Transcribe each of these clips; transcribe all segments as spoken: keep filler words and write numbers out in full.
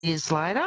years later,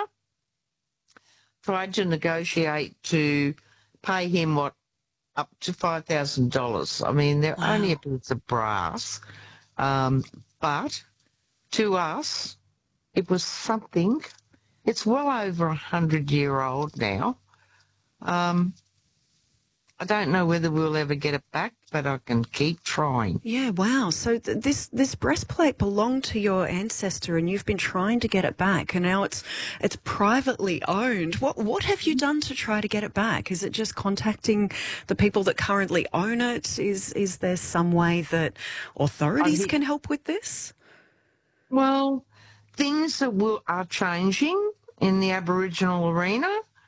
tried to negotiate to pay him what up to five thousand dollars. I mean, they're only a Wow. piece of brass, um, but to us, it was something. It's well over a hundred year old now. Um, I don't know whether we'll ever get it back, but I can keep trying. Yeah, wow. So th- this this breastplate belonged to your ancestor, and you've been trying to get it back, and now it's it's privately owned. What what have you done to try to get it back? Is it just contacting the people that currently own it? Is is there some way that I authorities think, can help with this? well, things that will, are changing in the Aboriginal arena.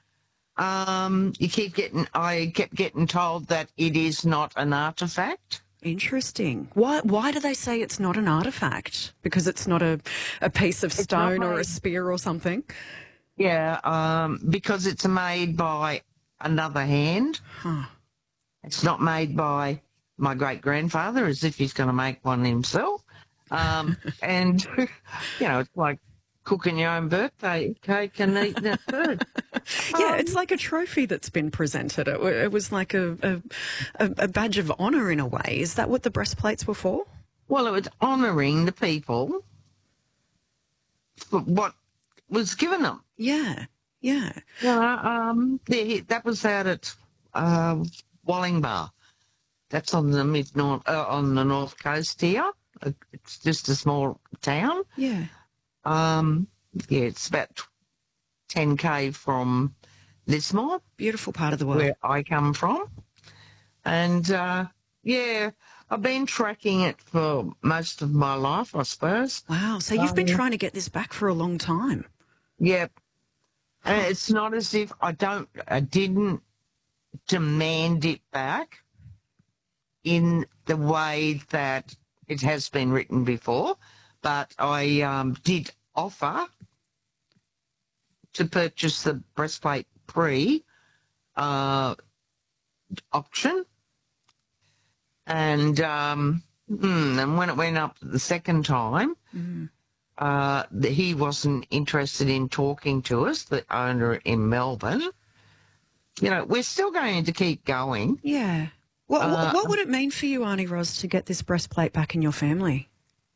Um, you keep getting, I kept getting told that it is not an artefact. Interesting. Why why do they say it's not an artefact? Because it's not a, a piece of It's not stone or a made, spear or something? yeah, um, because it's made by another hand. Huh. It's not made by my great grandfather, as if he's going to make one himself. Um, and you know, it's like cooking your own birthday cake and eating it too. Yeah, it's Um, like a trophy that's been presented. It, wa- it was like a, a, a a badge of honour in a way. Is that what the breastplates were for? well, it was honouring the people for what was given them. Yeah, yeah. Yeah, um, the, that was out at uh, Wallingbar. That's on the mid north, uh, on the north coast here. Uh, It's just a small town. Yeah. Um, yeah, it's about ten k from Lismore, Beautiful part of the world. where I come from. And uh, yeah, I've been tracking it for most of my life, I suppose. Wow. So you've been Um, trying to get this back for a long time. yeah, and it's not as if I don't, I didn't demand it back in the way that it has been written before, but I um, did offer to purchase the breastplate pre uh, auction, and um, mm, and when it went up the second time, Mm. uh, the- he wasn't interested in talking to us, the owner in Melbourne. You know, we're still going to keep going. Yeah. What, what Uh, what would it mean for you, Auntie Ros, to get this breastplate back in your family?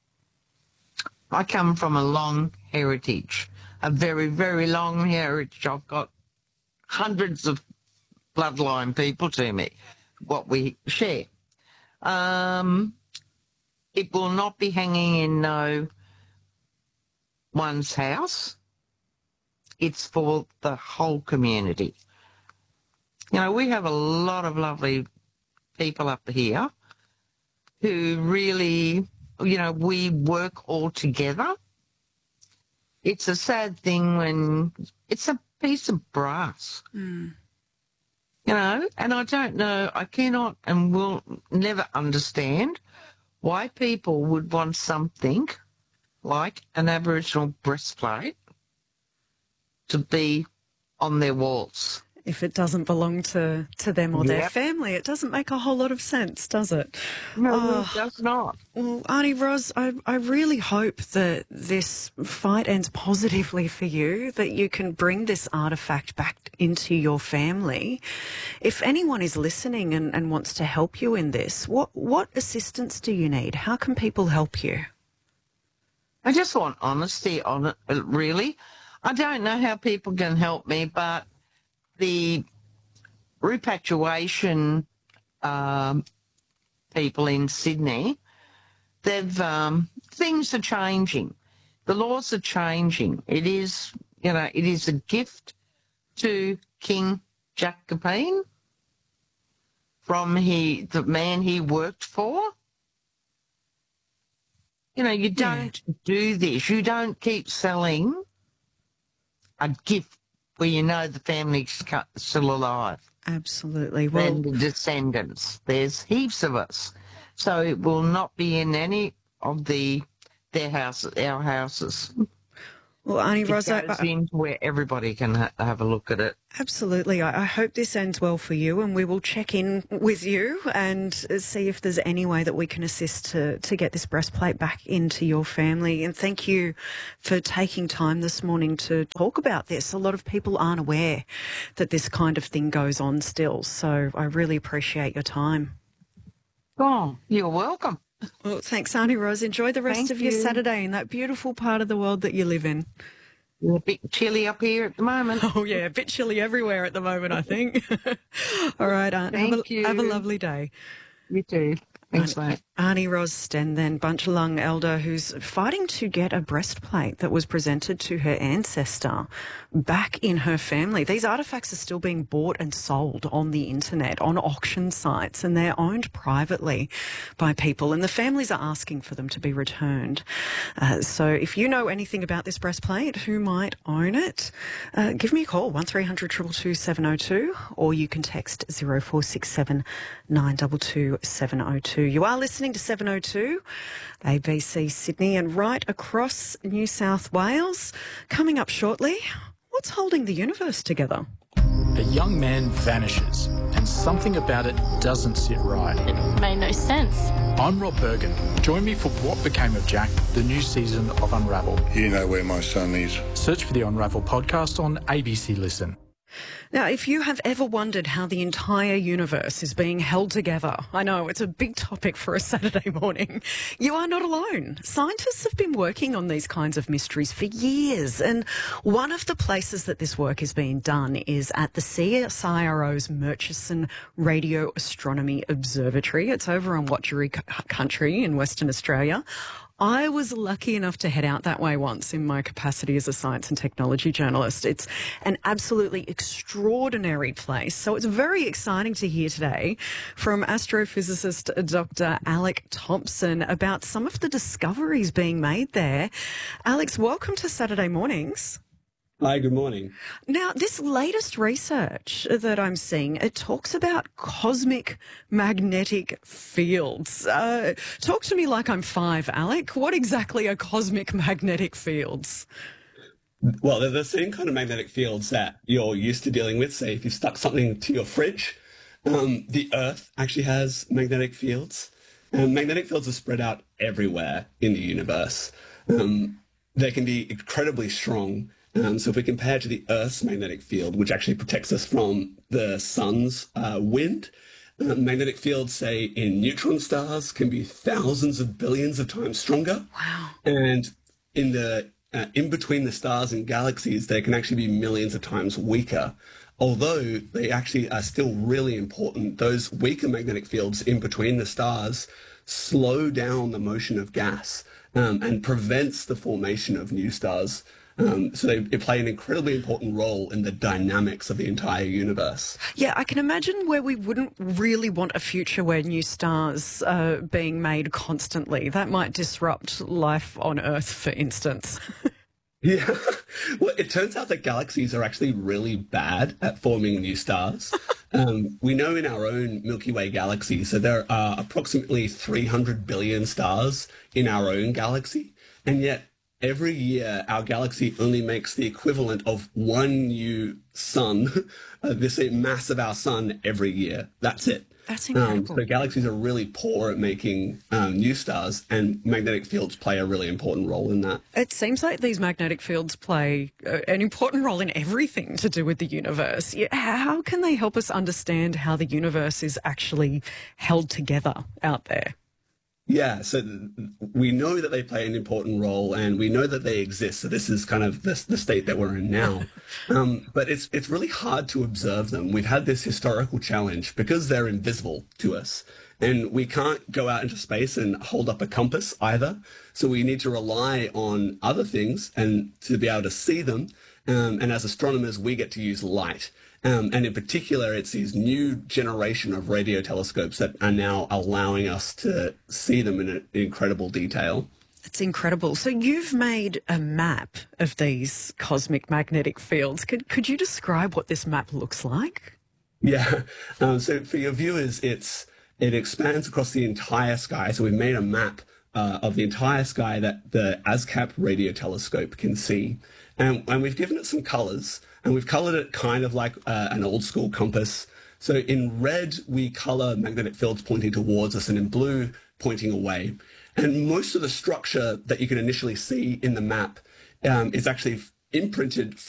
I come from a long heritage, a very, very long heritage. I've got hundreds of bloodline people to me, what we share. Um, it will not be hanging in no one's house. It's for the whole community. You know, we have a lot of lovely people up here who really, you know, we work all together. It's a sad thing when it's a piece of brass, Mm. you know, and I don't know, I cannot and will never understand why people would want something like an Aboriginal breastplate to be on their walls. If it doesn't belong to, to them or their Yep. family, it doesn't make a whole lot of sense, does it? No, Oh. it does not. Well, Auntie Ros, I, I really hope that this fight ends positively for you, that you can bring this artefact back into your family. If anyone is listening and, and wants to help you in this, what, what assistance do you need? How can people help you? I just want honesty on it, really. I don't know how people can help me, but the repatriation um, people in Sydney, they've um, things are changing. The laws are changing. It is, you know, it is a gift to King Jacobine from he the man he worked for. You know, you Yeah. don't do this. You don't keep selling a gift where you know the family's cu- still alive Absolutely. Well, and the descendants. There's heaps of us. So it will not be in any of the their houses, our houses. Well, Auntie It Ros, I, goes I, into where everybody can ha- have a look at it. absolutely. I, I hope this ends well for you, and we will check in with you and see if there's any way that we can assist to, to get this breastplate back into your family. And thank you for taking time this morning to talk about this. A lot of people aren't aware that this kind of thing goes on still, so I really appreciate your time. Oh, you're welcome. Well, thanks, Auntie Ros. Enjoy the rest Thank of your you. Saturday in that beautiful part of the world that you live in. It's a bit chilly up here at the moment. Oh, yeah, a bit chilly everywhere at the moment, I think. All right, Aunt. Have Thank a, you. have a lovely day. You too. Thanks, mate. Auntie Ros Sten, then, Bunjalung elder, who's fighting to get a breastplate that was presented to her ancestor back in her family. These artefacts are still being bought and sold on the internet, on auction sites, and they're owned privately by people, and the families are asking for them to be returned. Uh, so if you know anything about this breastplate, who might own it, uh, give me a call, one three hundred two two two seven oh two, or you can text zero four six seven nine two two seven oh two. You are listening to seven oh two, A B C Sydney, and right across New South Wales. Coming up shortly, what's holding the universe together? A young man vanishes, and something about it doesn't sit right. It made no sense. I'm Rob Bergen. Join me for What Became of Jack, the new season of Unravel. You know where my son is. Search for the Unravel podcast on A B C Listen. Now, if you have ever wondered how the entire universe is being held together, I know it's a big topic for a Saturday morning, you are not alone. Scientists have been working on these kinds of mysteries for years, and one of the places that this work is being done is at the C S I R O's Murchison Radio Astronomy Observatory. It's over on Watchery Country in Western Australia. I was lucky enough to head out that way once in my capacity as a science and technology journalist. It's an absolutely extraordinary place. So it's very exciting to hear today from astrophysicist Doctor Alec Thompson about some of the discoveries being made there. Alex, welcome to Saturday Mornings. Hi, good morning. Now, this latest research that I'm seeing, it talks about cosmic magnetic fields. Uh, talk to me like I'm five, Alec. What exactly are cosmic magnetic fields? Well, they're the same kind of magnetic fields that you're used to dealing with. Say, if you stuck something to your fridge, um, the Earth actually has magnetic fields. And magnetic fields are spread out everywhere in the universe. Um, they can be incredibly strong. Um, so if we compare to the Earth's magnetic field, which actually protects us from the sun's uh, wind, uh, magnetic fields, say, in neutron stars can be thousands of billions of times stronger. Wow. And in the uh, in between the stars and galaxies, they can actually be millions of times weaker. Although they actually are still really important, those weaker magnetic fields in between the stars slow down the motion of gas um, and prevents the formation of new stars. Um, so they, they play an incredibly important role in the dynamics of the entire universe. Yeah, I can imagine where we wouldn't really want a future where new stars are being made constantly. That might disrupt life on Earth, for instance. Yeah. Well, it turns out that galaxies are actually really bad at forming new stars. um, we know in our own Milky Way galaxy, so there are approximately three hundred billion stars in our own galaxy, and yet every year, our galaxy only makes the equivalent of one new sun, uh, the same mass of our sun every year. That's it. That's incredible. Um, so galaxies are really poor at making um, new stars, and magnetic fields play a really important role in that. It seems like these magnetic fields play uh, an important role in everything to do with the universe. Yeah, how can they help us understand how the universe is actually held together out there? Yeah, so we know that they play an important role, and we know that they exist. So this is kind of the, the state that we're in now. Um, but it's it's really hard to observe them. We've had this historical challenge because they're invisible to us, and we can't go out into space and hold up a compass either. So we need to rely on other things and to be able to see them. Um, and as astronomers, we get to use light. Um, and in particular, it's these new generation of radio telescopes that are now allowing us to see them in an incredible detail. It's incredible. So you've made a map of these cosmic magnetic fields. Could could you describe what this map looks like? Yeah. Um, so for your viewers, it's it expands across the entire sky. So we've made a map uh, of the entire sky that the ASCAP radio telescope can see. And, and we've given it some colors, and we've colored it kind of like uh, an old school compass. So in red, we color magnetic fields pointing towards us, and in blue, pointing away. And most of the structure that you can initially see in the map um, is actually imprinted